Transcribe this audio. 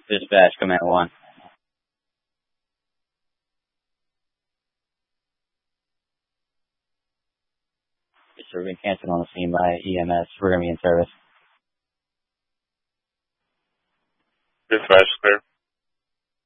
Dispatch, Command 1. Yes, sir, we've been canceled on the scene by EMS. We're going to be in service. Dispatch, clear.